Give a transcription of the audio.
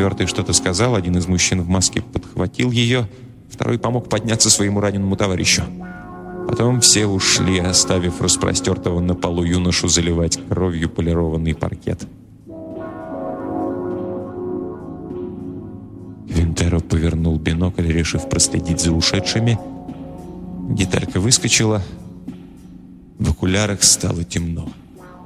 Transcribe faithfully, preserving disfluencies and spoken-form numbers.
Четвертый что-то сказал, один из мужчин в маске подхватил ее, второй помог подняться своему раненому товарищу. Потом все ушли, оставив распростертого на полу юношу заливать кровью полированный паркет. Квинтеро повернул бинокль, решив проследить за ушедшими. Деталька выскочила. В окулярах стало темно.